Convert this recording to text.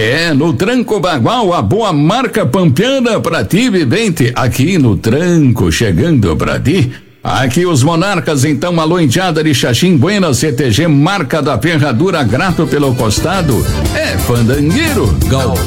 No Tranco Bagual, a boa marca pampiana pra ti, vivente, aqui no Tranco, chegando pra ti. Aqui os monarcas, então, alô, indiada de Xaxim, Buena, CTG, marca da ferradura, grato pelo costado, fandangueiro,